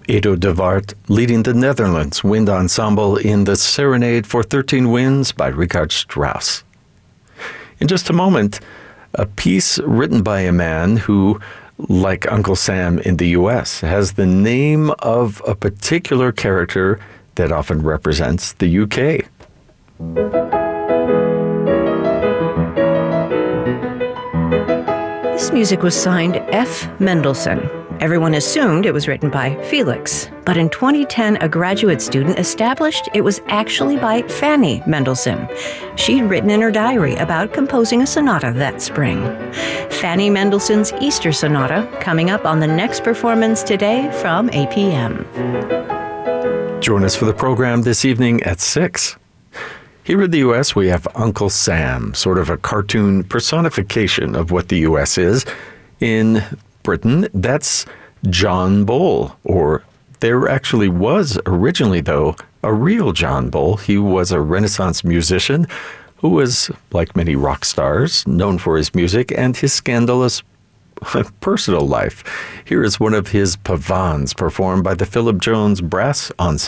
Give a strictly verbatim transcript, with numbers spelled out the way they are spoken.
Edo de Waard leading the Netherlands Wind Ensemble in the Serenade for thirteen Winds by Richard Strauss. In just a moment, a piece written by a man who, like Uncle Sam in the U S, has the name of a particular character that often represents the U K. This music was signed F. Mendelssohn. Everyone assumed it was written by Felix, but in twenty ten, a graduate student established it was actually by Fanny Mendelssohn. She'd written in her diary about composing a sonata that spring. Fanny Mendelssohn's Easter Sonata, coming up on the next performance today from eight p.m. Join us for the program this evening at six. Here in the U S, we have Uncle Sam, sort of a cartoon personification of what the U S is. In Britain, that's John Bull, or there actually was originally, though, a real John Bull. He was a Renaissance musician who was, like many rock stars, known for his music and his scandalous personal life. Here is one of his pavans performed by the Philip Jones Brass Ensemble.